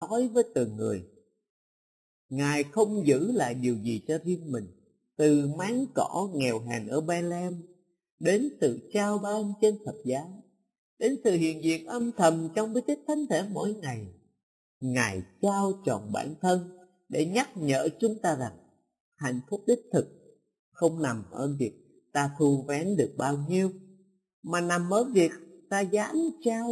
đối với từng người. Ngài không giữ lại điều gì cho riêng mình, từ máng cỏ nghèo hèn ở Bethlehem đến sự trao ban trên thập giá, đến sự hiện diện âm thầm trong bí tích thánh thể mỗi ngày. Ngài trao trọn bản thân để nhắc nhở chúng ta rằng hạnh phúc đích thực không nằm ở việc ta thu vén được bao nhiêu, mà nằm ở việc ta dám trao